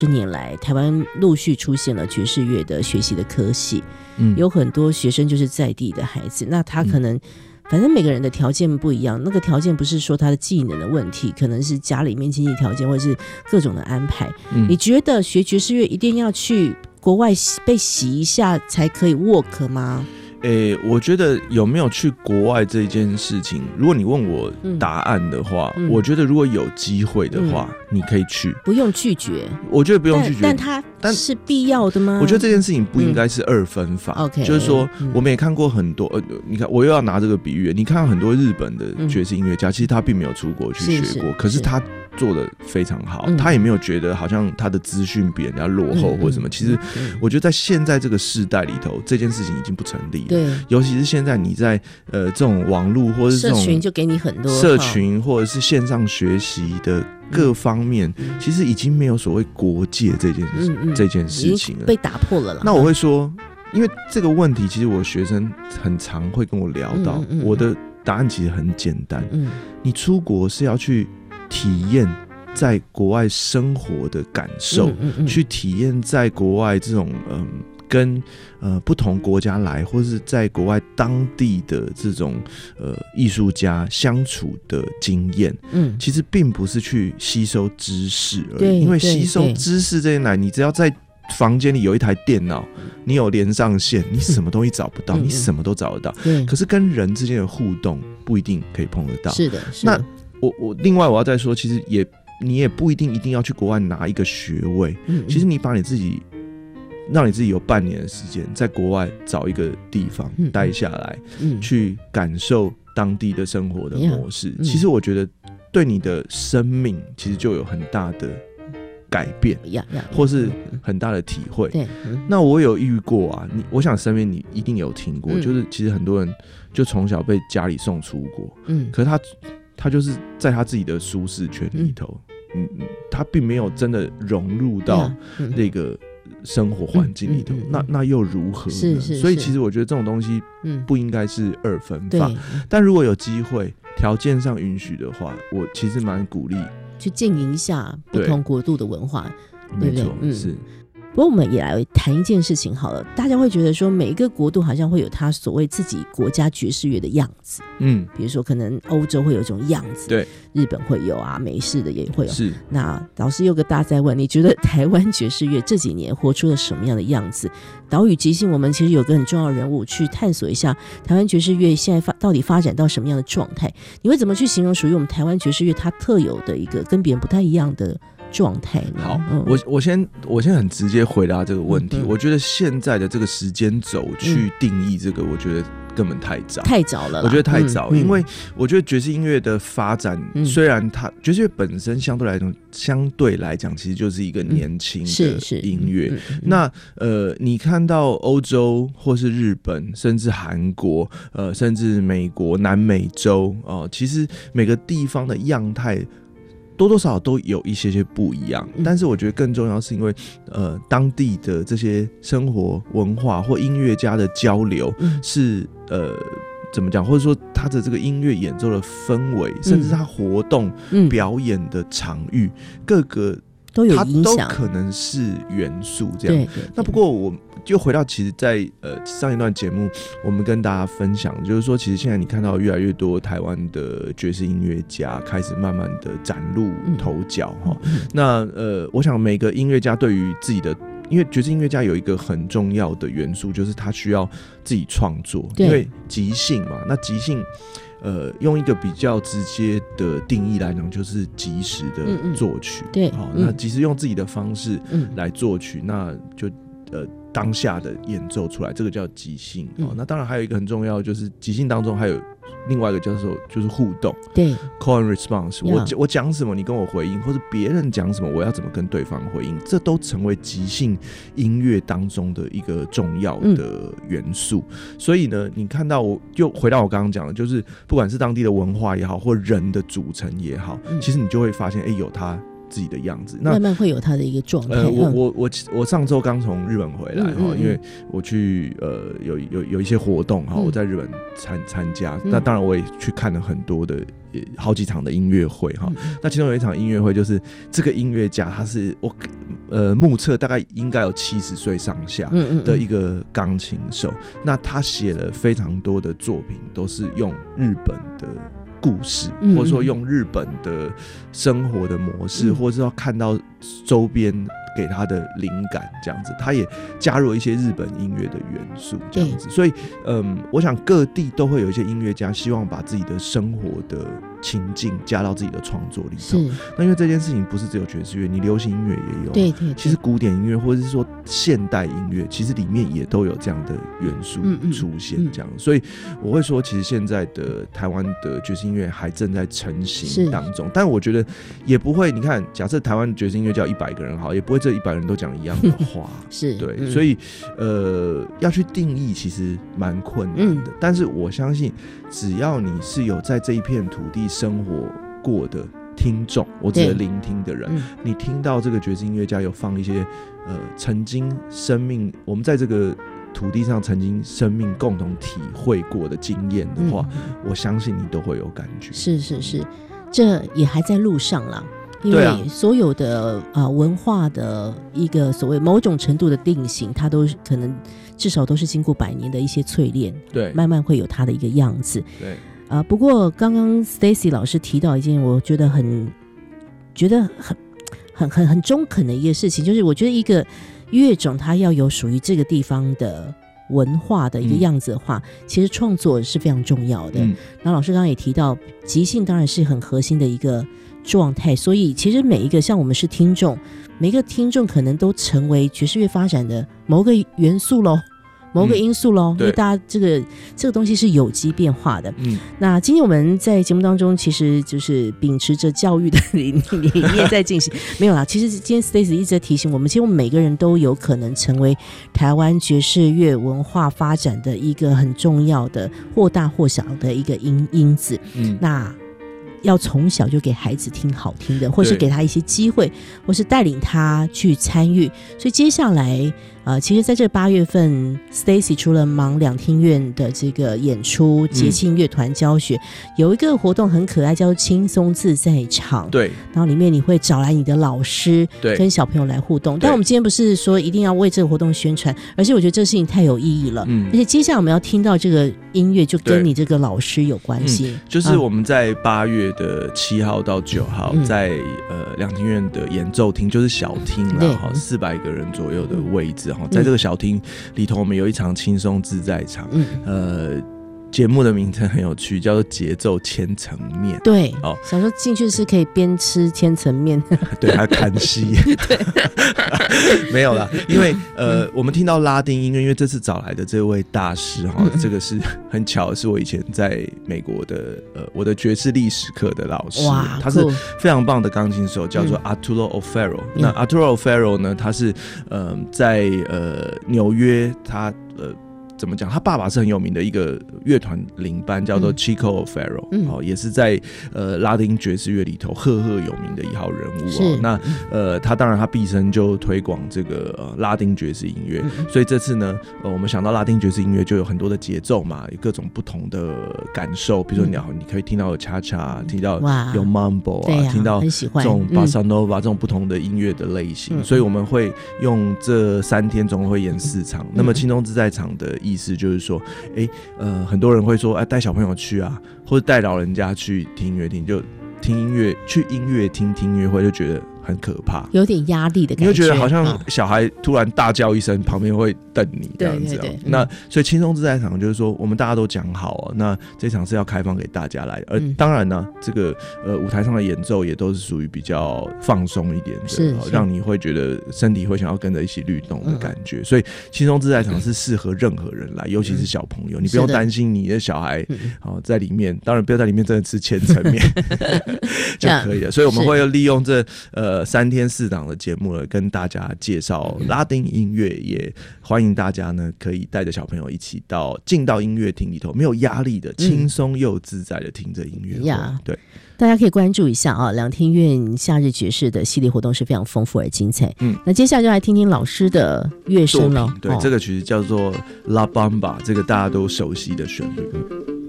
年来台湾陆续出现了爵士乐的学习的科系，有很多学生就是在地的孩子，那他可能反正每个人的条件不一样，那个条件不是说他的技能的问题，可能是家里面经济条件或者是各种的安排。你觉得学爵士乐一定要去国外被洗一下才可以 work 吗？ 我觉得有没有去国外这件事情，如果你问我答案的话，我觉得如果有机会的话，你可以去， 不用拒绝。 我觉得不用拒绝， 但它是必要的吗？ 我觉得这件事情不应该是二分法。就是说，我们也看过很多，你看，我又要拿这个比喻，你看很多日本的爵士音乐家，其实他并没有出国去学过，可是他做得非常好，他也没有觉得好像他的资讯比人家落后或者什么。其实我觉得在现在这个世代里头，这件事情已经不成立了。对，尤其是现在你在这种网络或者是这种社群就给你很多社群或者是线上学习的各方面，其实已经没有所谓国界这件事情了， 被打破了啦。 那我会说，因为这个问题，其实我学生很常会跟我聊到，我的答案其实很简单，你出国是要去体验在国外生活的感受，去体验在国外这种跟不同国家来，或是在国外当地的这种艺术家相处的经验，其实并不是去吸收知识而已，因为吸收知识这些来，你只要在房间里有一台电脑，你有连上线，你什么东西找不到，你什么都找得到。可是跟人之间的互动不一定可以碰得到。 是的， 那我另外我要再说，其实你也不一定要去国外拿一个学位，其实你把你自己。让你自己有半年的时间在国外找一个地方待下来，去感受当地的生活的模式，其实我觉得对你的生命其实就有很大的改变，或是很大的体会。那我有遇过啊，我想身边你一定有听过，就是其实很多人就从小被家里送出国，可是他就是在他自己的舒适圈里头，他并没有真的融入到那个生活环境里头，那又如何呢？所以其实我觉得这种东西不应该是二分法，但如果有机会条件上允许的话，我其实蛮鼓励去经营一下不同国度的文化，对不对？ 没错，是。 不过我们也来谈一件事情好了，大家会觉得说每一个国度好像会有他所谓自己国家爵士乐的样子，比如说可能欧洲会有一种样子，对，日本会有啊，美式的也会有。是。那老师有个大哉问，你觉得台湾爵士乐这几年活出了什么样的样子？岛屿即兴我们其实有个很重要的人物去探索一下台湾爵士乐现在到底发展到什么样的状态，你会怎么去形容属于我们台湾爵士乐它特有的一个跟别人不太一样的状态呢？ 好，我先很直接回答这个问题。我觉得现在的这个时间轴去定义这个，我觉得根本太早了啦。我觉得太早，因为我觉得爵士音乐的发展，虽然它爵士乐本身相对来讲，其实就是一个年轻的音乐。那你看到欧洲或是日本，甚至韩国，甚至美国、南美洲其实每个地方的样态多多少少都有一些不一样，但是我觉得更重要是因为当地的这些生活文化或音乐家的交流是怎么讲，或者说他的这个音乐演奏的氛围，甚至他活动表演的场域，各个都有影响， 它都可能是元素这样。那不过我就回到，其实在上一段节目，我们跟大家分享，就是说，其实现在你看到越来越多台湾的爵士音乐家开始慢慢的崭露头角哈。那我想每个音乐家对于自己的，因为爵士音乐家有一个很重要的元素，就是他需要自己创作，因为即兴嘛。那即兴，用一个比较直接的定义来讲，就是即时的作曲。对，好，那即时用自己的方式来作曲，那就当下的演奏出来，这个叫即兴。那当然还有一个很重要的，就是即兴当中还有另外一个叫做就是互动，对 ，call and response。我讲什么，你跟我回应，或者别人讲什么，我要怎么跟对方回应，这都成为即兴音乐当中的一个重要的元素。所以呢，你看到我就回到我刚刚讲的，就是不管是当地的文化也好，或人的组成也好，其实你就会发现，有它自己的样子， 那慢慢会有他的一个状态。 我上周刚从日本回来因为我去有一些活动我在日本参加，那当然我也去看了很多的好几场的音乐会那其中有一场音乐会就是这个音乐家他是我目测大概应该有70岁上下的一个钢琴手，那他写了非常多的作品都是用日本的故事或者说用日本的生活的模式或者是要看到周边给他的灵感这样子，他也加入了一些日本音乐的元素这样子，所以我想各地都会有一些音乐家希望把自己的生活的情境加到自己的创作里头。那因为这件事情不是只有爵士乐，你流行音乐也有，对，其实古典音乐或者是说现代音乐其实里面也都有这样的元素出现这样所以我会说其实现在的台湾的爵士音乐还正在成型当中，但我觉得也不会，你看假设台湾爵士音乐叫100个人好，也不会这100人都讲一样的话是对所以要去定义其实蛮困难的但是我相信只要你是有在这一片土地生活过的听众，我指的聆听的人你听到这个爵士音乐家有放一些曾经生命我们在这个土地上曾经生命共同体会过的经验的话我相信你都会有感觉。 是这也还在路上啦，因为所有的文化的一个所谓某种程度的定型，它都可能至少都是经过100年的一些淬炼，对，慢慢会有它的一个样子。对，不过刚刚 Stacy 老师提到一件我觉得很中肯的一个事情，就是我觉得一个乐种它要有属于这个地方的文化的一个样子的话其实创作是非常重要的那老师刚刚也提到即兴当然是很核心的一个状态，所以其实每一个像我们是听众，每一个听众可能都成为爵士乐发展的某个元素咯，某个因素咯因为大家这个东西是有机变化的那今天我们在节目当中其实就是秉持着教育的理念在进行没有啦，其实今天 Stacy 一直在提醒我们，其实我们每个人都有可能成为台湾爵士乐文化发展的一个很重要的或大或小的一个因子那要从小就给孩子听好听的，或是给他一些机会，或是带领他去参与。所以接下来其实在这8月份 Stacy 除了忙两厅院的这个演出节庆乐团教学有一个活动很可爱叫轻松自在场，对，然后里面你会找来你的老师跟小朋友来互动，但我们今天不是说一定要为这个活动宣传，而且我觉得这个事情太有意义了而且接下来我们要听到这个音乐就跟你这个老师有关系就是我们在8月的7号到9号在两厅院的演奏厅，就是小厅啦400个人左右的位置在这个小厅里头我们有一场轻松自在场节目的名称很有趣，叫做节奏千层面。 对想说进去是可以边吃千层面对还看戏没有啦，因为我们听到拉丁音乐，因为这次找来的这位大师这个是很巧，是我以前在美国的我的爵士历史课的老师，他是非常棒的钢琴手，叫做 Arturo O'Farrill那 Arturo O'Farrill 呢他是在纽约，他怎么讲？他爸爸是很有名的一个乐团领班，叫做 Chico O'Farrill，也是在拉丁爵士乐里头赫赫有名的一号人物那他当然他毕生就推广这个拉丁爵士音乐，所以这次呢，我们想到拉丁爵士音乐就有很多的节奏嘛，有各种不同的感受，比如说你可以听到有恰恰，听到有 mambo 听到这种 bossa nova 这种不同的音乐的类型，所以我们会用这3天总共会演4场。那么轻松自在场的意思就是说很多人会说带小朋友去啊，或者带老人家去听音乐厅，就听音乐去音乐厅听音乐会就觉得很可怕， 有点压力的感觉， 你会觉得好像小孩突然大叫一声，旁边会瞪你这样子那所以轻松自在场就是说我们大家都讲好那这场是要开放给大家来的，而当然呢这个舞台上的演奏也都是属于比较放松一点的让你会觉得身体会想要跟着一起律动的感觉所以轻松自在场是适合任何人来尤其是小朋友你不用担心你的小孩在里面，当然不要在里面真的吃千层面就可以了，所以我们会利用这3天4档的节目了跟大家介绍拉丁音乐，也欢欢迎大家呢可以带着小朋友一起进到音乐厅里头，没有压力的，轻松又自在的听着音乐会。对， 大家可以关注一下啊，两厅院夏日爵士的系列活动是非常丰富而精彩。那接下来就来听听老师的乐声了。 对，这个曲子叫做 La Bamba， 这个大家都熟悉的旋律。